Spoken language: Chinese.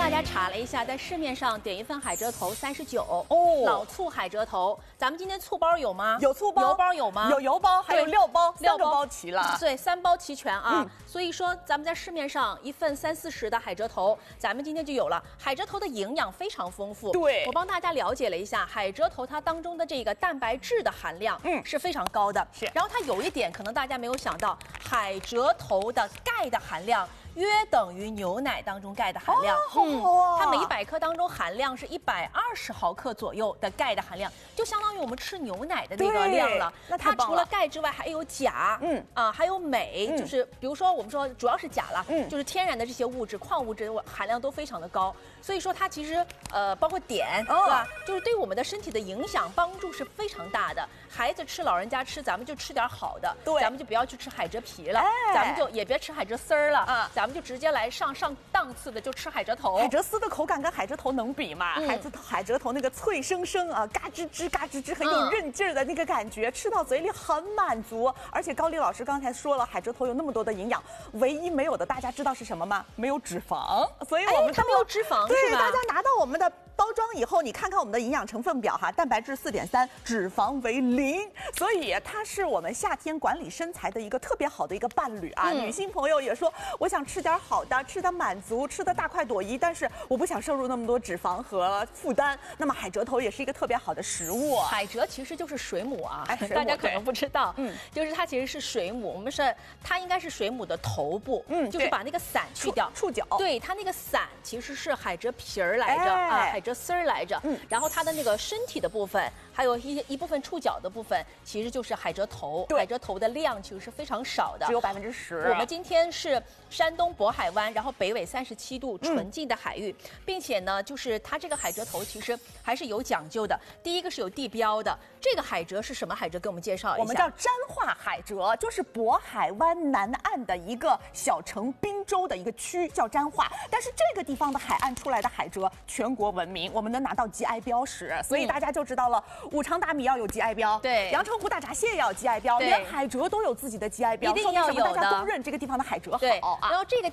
大家查了一下，在市面上点一份海蜇头39哦，老醋海蜇头。咱们今天醋包有吗？ 有醋包， 油包有吗？ 有油包，还有料包，3个包齐了。 对，3包齐全啊。所以说，咱们在市面上一份30、40的海蜇头，咱们今天就有了。海蜇头的营养非常丰富。 对， 我帮大家了解了一下，海蜇头它当中的这个蛋白质的含量，是非常高的。 是。 然后它有一点可能大家没有想到，海蜇头的钙的含量约等于牛奶当中钙的含量。 好好啊！ 它每100克当中含量是120毫克左右的钙的含量，就相当于我们吃牛奶的那个量了。 那太棒了。 它除了钙之外，还有钾，还有镁，就是比如说我们说主要是钾了，就是天然的这些物质、矿物质含量都非常的高。所以说它其实包括碘，对吧？就是对我们的身体的影响帮助是非常大的。孩子吃、老人家吃，咱们就吃点好的， 对， 咱们就不要去吃海蜇皮了，咱们就也别吃海蜇丝儿了，咱们就直接来上档次的，就吃海蜇头。 海蜇丝的口感跟海蜇头能比吗？海蜇头那个脆生生啊，嘎吱吱嘎吱吱，很有韧劲儿的那个感觉，吃到嘴里很满足。而且高丽老师刚才说了，海蜇头有那么多的营养，唯一没有的，大家知道是什么吗？没有脂肪。所以我们它没有脂肪， 对，大家拿到我们的包装以后，你看看我们的营养成分表哈，蛋白质4.3，脂肪为0，所以它是我们夏天管理身材的一个特别好的一个伴侣啊。女性朋友也说，我想吃点好的，吃得满足，吃得大快朵颐，但是我不想摄入那么多脂肪和负担。那么海蜇头也是一个特别好的食物。 海蜇其实就是水母啊，大家可能不知道，就是它其实是水母，我们是它应该是水母的头部，就是把那个伞去掉， 触角， 对，它那个伞其实是海蜇皮儿来着啊，海蜇丝儿来着，然后它的那个身体的部分，还有一部分触角的部分，其实就是海蜇头。海蜇头的量其实是非常少的， 只有10%。 我们今天是山东渤海湾，然后北纬37度纯净的海域，并且呢，就是它这个海蜇头其实还是有讲究的。第一个是有地标的，这个海蜇是什么海蜇？给我们介绍一下。 我们叫沾化海蜇，就是渤海湾南岸的一个小城滨州的一个区，叫沾化。但是这个地方的海岸出来的海蜇全国闻名，我们能拿到 GI 标识，所以大家就知道了，五常大米要有 GI 标， 对， 阳澄湖大闸蟹要有 GI 标，连海蜇都有自己的 GI 标， 一定要有的。 大家公认这个地方的海蜇好啊。 然后这个